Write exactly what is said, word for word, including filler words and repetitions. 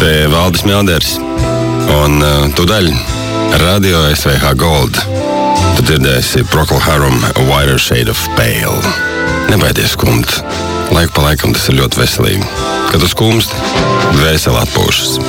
Te Valdis Mjalders un uh, tūdaļ Radio S V H Gold. Tu dzirdēsi Procol Harum A Wider Shade of Pale. Nebaidies skumt. Laiku pa laikam tas ir ļoti veselīgi. Kad tu skumsti, dvēseli atpūšas.